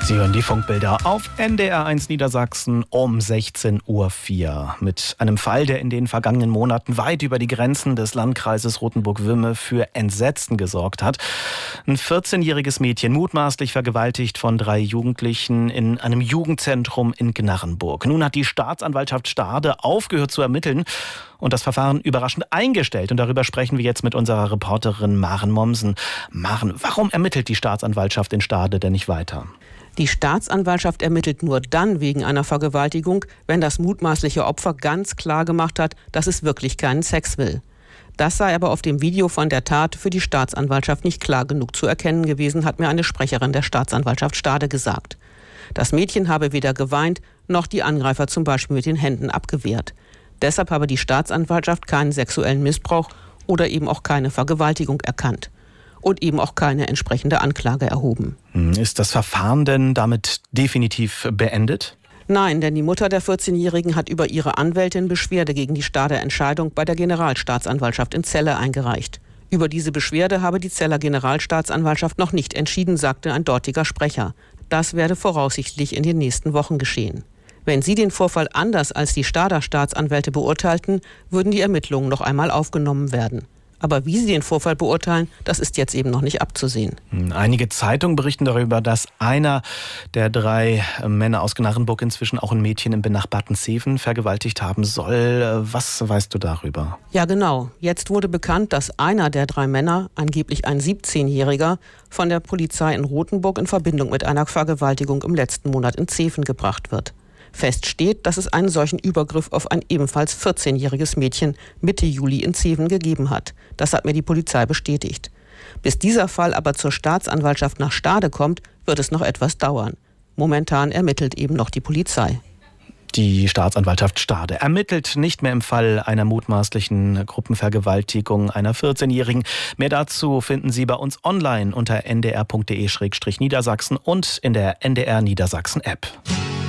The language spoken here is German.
Sie hören die Funkbilder auf NDR1 Niedersachsen um 16:04 Uhr. Mit einem Fall, der in den vergangenen Monaten weit über die Grenzen des Landkreises Rothenburg-Wümme für Entsetzen gesorgt hat. Ein 14-jähriges Mädchen, mutmaßlich vergewaltigt von 3 Jugendlichen in einem Jugendzentrum in Gnarrenburg. Nun hat die Staatsanwaltschaft Stade aufgehört zu ermitteln und das Verfahren überraschend eingestellt. Und darüber sprechen wir jetzt mit unserer Reporterin Maren Mommsen. Maren, warum ermittelt die Staatsanwaltschaft in Stade denn nicht weiter? Die Staatsanwaltschaft ermittelt nur dann wegen einer Vergewaltigung, wenn das mutmaßliche Opfer ganz klar gemacht hat, dass es wirklich keinen Sex will. Das sei aber auf dem Video von der Tat für die Staatsanwaltschaft nicht klar genug zu erkennen gewesen, hat mir eine Sprecherin der Staatsanwaltschaft Stade gesagt. Das Mädchen habe weder geweint, noch die Angreifer zum Beispiel mit den Händen abgewehrt. Deshalb habe die Staatsanwaltschaft keinen sexuellen Missbrauch oder eben auch keine Vergewaltigung erkannt. Und eben auch keine entsprechende Anklage erhoben. Ist das Verfahren denn damit definitiv beendet? Nein, denn die Mutter der 14-Jährigen hat über ihre Anwältin Beschwerde gegen die Stader Entscheidung bei der Generalstaatsanwaltschaft in Celle eingereicht. Über diese Beschwerde habe die Celler Generalstaatsanwaltschaft noch nicht entschieden, sagte ein dortiger Sprecher. Das werde voraussichtlich in den nächsten Wochen geschehen. Wenn sie den Vorfall anders als die Stader Staatsanwälte beurteilten, würden die Ermittlungen noch einmal aufgenommen werden. Aber wie sie den Vorfall beurteilen, das ist jetzt eben noch nicht abzusehen. Einige Zeitungen berichten darüber, dass einer der 3 Männer aus Gnarrenburg inzwischen auch ein Mädchen im benachbarten Zeven vergewaltigt haben soll. Was weißt du darüber? Ja, genau. Jetzt wurde bekannt, dass einer der 3 Männer, angeblich ein 17-Jähriger, von der Polizei in Rothenburg in Verbindung mit einer Vergewaltigung im letzten Monat in Zeven gebracht wird. Fest steht, dass es einen solchen Übergriff auf ein ebenfalls 14-jähriges Mädchen Mitte Juli in Zeven gegeben hat. Das hat mir die Polizei bestätigt. Bis dieser Fall aber zur Staatsanwaltschaft nach Stade kommt, wird es noch etwas dauern. Momentan ermittelt eben noch die Polizei. Die Staatsanwaltschaft Stade ermittelt nicht mehr im Fall einer mutmaßlichen Gruppenvergewaltigung einer 14-Jährigen. Mehr dazu finden Sie bei uns online unter ndr.de/niedersachsen und in der NDR Niedersachsen App.